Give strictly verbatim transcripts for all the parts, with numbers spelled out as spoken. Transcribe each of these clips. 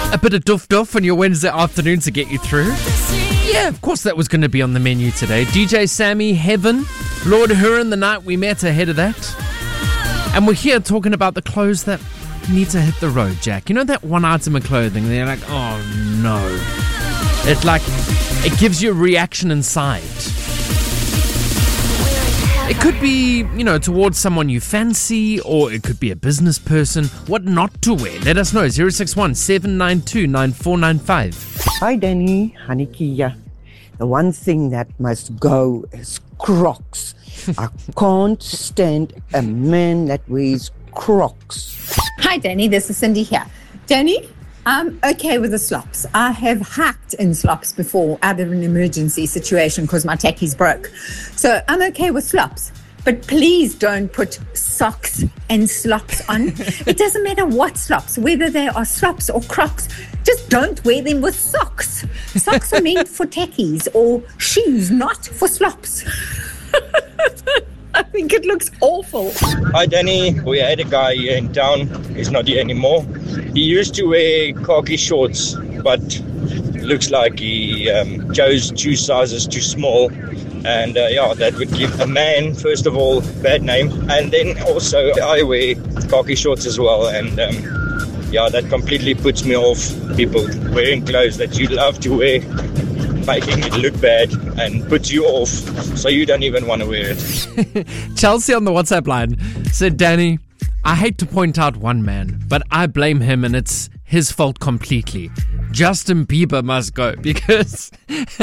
A bit of doof doof on your Wednesday afternoon to get you through. Yeah, of course that was going to be on the menu today. D J Sammy, Heaven, Lord Huron, The Night We Met ahead of that. And we're here talking about the clothes that need to hit the road, Jack. You know that one item of clothing, and you're like, oh no. It's like, it gives you a reaction inside. It could be, you know, towards someone you fancy, or it could be a business person. What not to wear? Let us know. zero six one, seven nine two, nine four nine five. Hi, Danny. Hanikia. The one thing that must go is Crocs. I can't stand a man that wears Crocs. Hi, Danny. This is Cindy here. Danny, I'm okay with the slops. I have hacked in slops before out of an emergency situation because my tackies broke. So I'm okay with slops. But please don't put socks and slops on. It doesn't matter what slops, whether they are slops or Crocs. Just don't wear them with socks. Socks are meant for tackies or shoes, not for slops. I think it looks awful. Hi, Danny. We had a guy here in town. He's not here anymore. He used to wear khaki shorts, but looks like he um, chose two sizes too small. And uh, yeah, that would give a man, first of all, bad name. And then also, I wear khaki shorts as well. And um, yeah, that completely puts me off people wearing clothes that you love to wear, making it look bad and puts you off, so you don't even want to wear it. Chelsea on the WhatsApp line said, Danny, I hate to point out one man, but I blame him and it's his fault completely. Justin Bieber must go because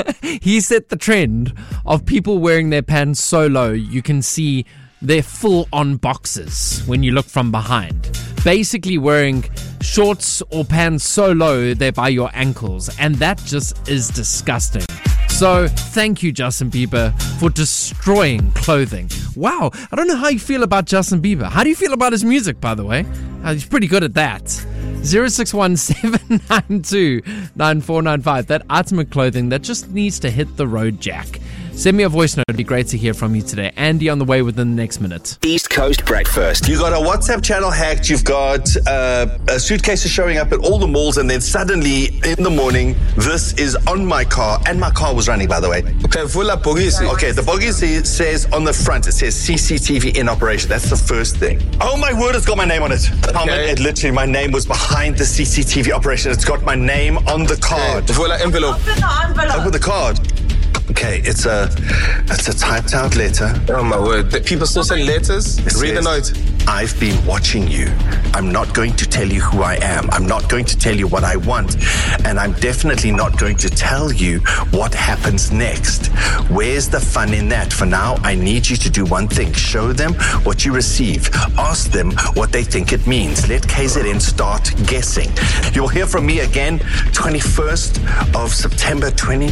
he set the trend of people wearing their pants so low you can see their full-on boxes when you look from behind. Basically wearing shorts or pants so low they're by your ankles, and that just is disgusting. So thank you, Justin Bieber, for destroying clothing. Wow, I don't know how you feel about Justin Bieber. How do you feel about his music, by the way? Uh, he's pretty good at that. zero six one, seven nine two, nine four nine five. That item of clothing that just needs to hit the road, Jack. Send me a voice note. It'd be great to hear from you today. Andy on the way within the next minute. East Coast Breakfast. You got a WhatsApp channel hacked. You've got uh, uh, suitcases showing up at all the malls, and then suddenly in the morning, this is on my car, and my car was running, by the way. Okay, okay, the bogisi says on the front, it says C C T V in operation. That's the first thing. Oh my word, it's got my name on it. Okay. It literally, my name was behind the C C T V operation. It's got my name on the card. Okay. Envelope. Open the envelope. Open the card. Okay, it's a it's a typed out letter. Oh my word. The people still send letters? It Read the note. I've been watching you. I'm not going to tell you who I am. I'm not going to tell you what I want. And I'm definitely not going to tell you what happens next. Where's the fun in that? For now, I need you to do one thing. Show them what you receive. Ask them what they think it means. Let K Z N start guessing. You'll hear from me again twenty-first of September twenty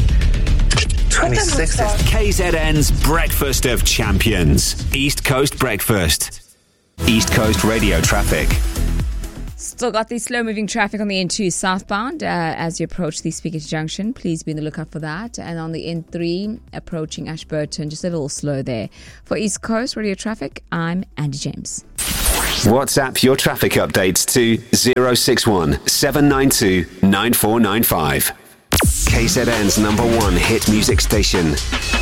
twenty-six. K Z N's Breakfast of Champions. East Coast Breakfast. East Coast Radio traffic. Still got the slow-moving traffic on the N two southbound uh, as you approach the Speakers Junction. Please be on the lookout for that. And on the N three, approaching Ashburton, just a little slow there. For East Coast Radio traffic, I'm Andy James. WhatsApp your traffic updates to zero six one, seven nine two, nine four nine five. K Z N's number one hit music station.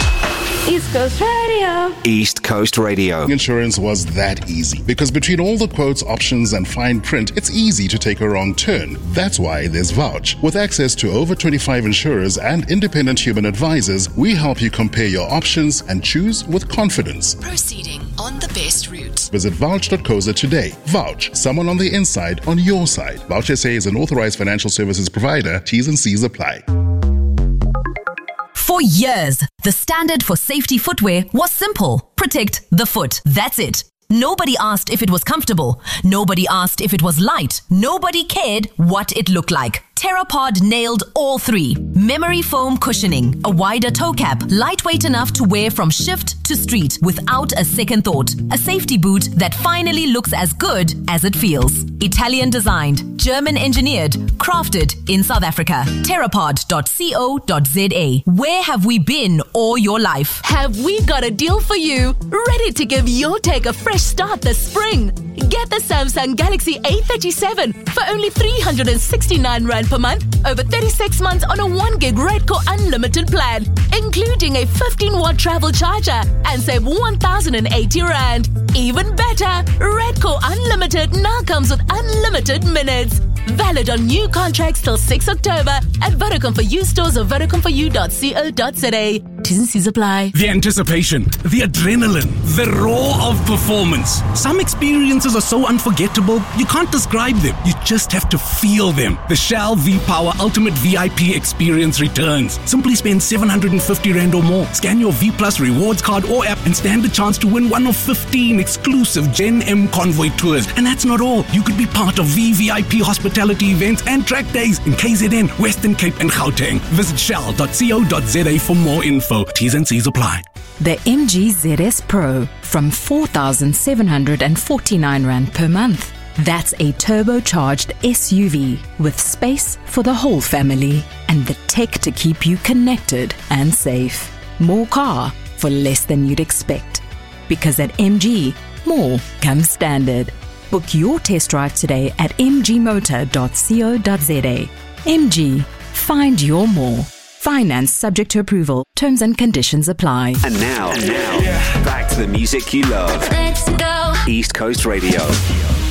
East Coast Radio. East Coast Radio. Insurance was that easy because between all the quotes, options, and fine print, it's easy to take a wrong turn. That's why there's Vouch. With access to over twenty-five insurers and independent human advisors, we help you compare your options and choose with confidence. Proceeding on the best route. Visit vouch dot co za today. Vouch, someone on the inside on your side. Vouch S A is an authorized financial services provider. T's and C's apply. For years, the standard for safety footwear was simple. Protect the foot. That's it. Nobody asked if it was comfortable. Nobody asked if it was light. Nobody cared what it looked like. Terrapod nailed all three. Memory foam cushioning, a wider toe cap, lightweight enough to wear from shift to street without a second thought. A safety boot that finally looks as good as it feels. Italian designed, German engineered, crafted in South Africa. terrapod dot co dot za. Where have we been all your life? Have we got a deal for you? Ready to give your tech a fresh start this spring? Get the Samsung Galaxy A thirty-seven for only three hundred sixty-nine rand per month over thirty-six months on a one gig Redco Unlimited plan, including a fifteen watt travel charger, and save one thousand eighty rand. Even better, Redco Unlimited now comes with unlimited minutes. Valid on new contracts till sixth October at Vodacom for You stores or vodacom for you dot co dot za. T's and C's apply. The anticipation, the adrenaline, the roar of performance. Some experiences are so unforgettable, you can't describe them. You just have to feel them. The Shell V-Power Ultimate V I P experience returns. Simply spend seven hundred fifty rand or more. Scan your V Plus rewards card or app and stand a chance to win one of fifteen exclusive Gen M Convoy tours. And that's not all. You could be part of V V I P hospitality events and track days in K Z N, Western Cape and Gauteng. Visit shell dot co dot za for more info. T's and C's apply. The M G Z S Pro from four thousand seven hundred forty-nine rand per month. That's a turbocharged S U V with space for the whole family and the tech to keep you connected and safe. More car for less than you'd expect. Because at M G, more comes standard. Book your test drive today at m g motor dot co dot za. M G, find your more. Finance subject to approval. Terms and conditions apply. And now, and now, back to the music you love. Let's go. East Coast Radio.